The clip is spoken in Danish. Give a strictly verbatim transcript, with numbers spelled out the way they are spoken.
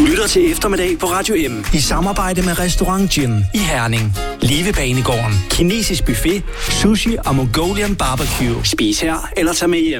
lytter til Eftermiddag på Radio M i samarbejde med Restaurant Gin i Herning, Levebanegården, kinesisk buffet, sushi og Mongolian barbecue. Spis her eller tag med hjem.